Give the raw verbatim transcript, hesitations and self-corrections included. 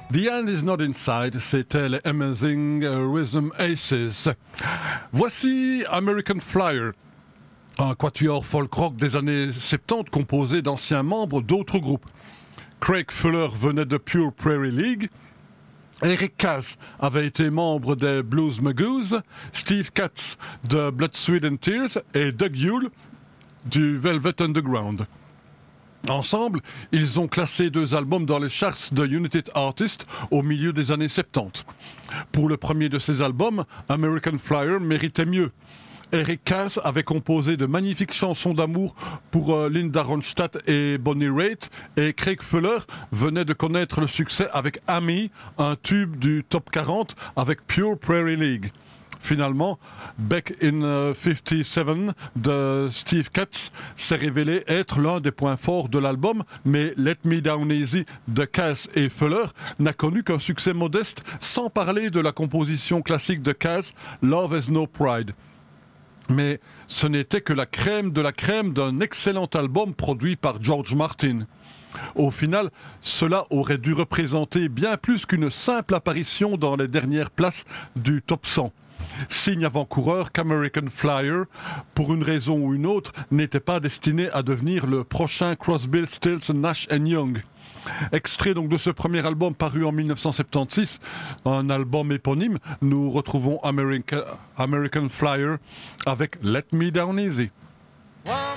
The End is Not Inside, c'était les Amazing Rhythm Aces. Voici American Flyer, un quatuor folk rock des années soixante-dix composé d'anciens membres d'autres groupes. Craig Fuller venait de Pure Prairie League, Eric Cass avait été membre des Blues Magoos, Steve Katz de Blood, Sweat and Tears et Doug Yule du Velvet Underground. Ensemble, ils ont classé deux albums dans les charts de United Artists au milieu des années soixante-dix. Pour le premier de ces albums, American Flyer méritait mieux. Eric Cass avait composé de magnifiques chansons d'amour pour euh, Linda Ronstadt et Bonnie Raitt, et Craig Fuller venait de connaître le succès avec Amy, un tube du top quarante avec Pure Prairie League. Finalement, Back in uh, cinquante-sept de Steve Katz s'est révélé être l'un des points forts de l'album, mais Let Me Down Easy de Cass et Fuller n'a connu qu'un succès modeste, sans parler de la composition classique de Cass, Love Has No Pride. Mais ce n'était que la crème de la crème d'un excellent album produit par George Martin. Au final, cela aurait dû représenter bien plus qu'une simple apparition dans les dernières places du top cent. Signe avant-coureur qu'American Flyer, pour une raison ou une autre, n'était pas destiné à devenir le prochain Crosby, Stills, Nash and Young. Extrait donc de ce premier album paru en dix-neuf cent soixante-seize, un album éponyme, nous retrouvons America, American Flyer avec Let Me Down Easy. One